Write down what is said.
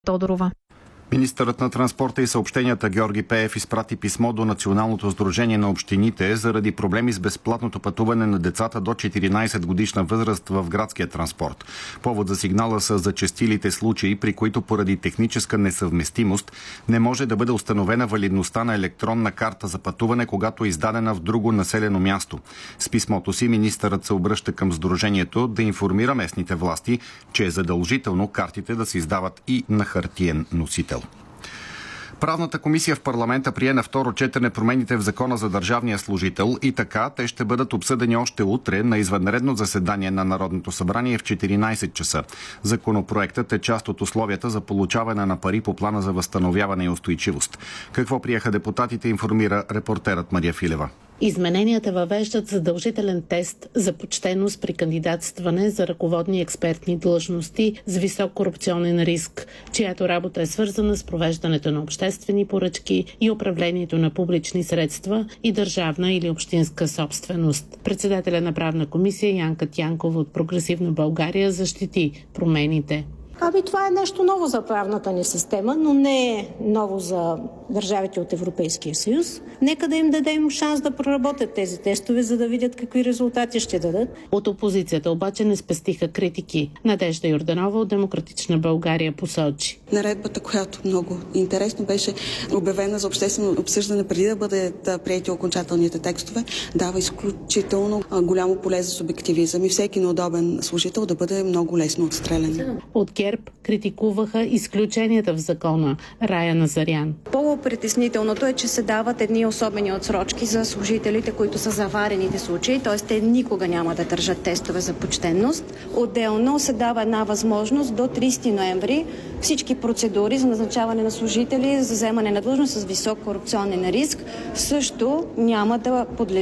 Тодорова. Министърът на транспорта и съобщенията Георги Пеев изпрати писмо до Националното сдружение на общините заради проблеми с безплатното пътуване на децата до 14 годишна възраст в градския транспорт. Повод за сигнала са зачестилите случаи, при които поради техническа несъвместимост не може да бъде установена валидността на електронна карта за пътуване, когато е издадена в друго населено място. С писмото си министърът се обръща към сдружението да информира местните власти, че е задължително картите да се издават и на хартиен носител. Правната комисия в парламента прие на второ четене промените в Закона за държавния служител и така те ще бъдат обсъдени още утре на извънредно заседание на Народното събрание в 14 часа. Законопроектът е част от условията за получаване на пари по плана за възстановяване и устойчивост. Какво приеха депутатите, информира репортерът Мария Филева. Измененията въвеждат задължителен тест за почтеност при кандидатстване за ръководни експертни длъжности с висок корупционен риск, чиято работа е свързана с провеждането на обществени поръчки и управлението на публични средства и държавна или общинска собственост. Председателя на правна комисия Янка Тянкова от Прогресивна България защити промените. Това е нещо ново за правната ни система, но не е ново за държавите от Европейския съюз. Нека да им дадем шанс да проработят тези тестове, за да видят какви резултати ще дадат. От опозицията обаче не спестиха критики. Надежда Йорданова от Демократична България посочи. Наредбата, която много интересно беше обявена за обществено обсъждане преди да бъдат приети окончателните текстове, дава изключително голямо поле за субективизъм и всеки неудобен служител да бъде много лесно отстрелян. От ГЕРБ критикуваха изключенията в закона. Рая Назарян. По-притеснителното е, че се дават едни особени отсрочки за служителите, които са заварените случаи, т.е. те никога няма да държат тестове за почтенност. Отделно се дава една възможност до 30 ноември всички процедури за назначаване на служители за заемане на длъжност с висок корупционен риск също няма да подлежат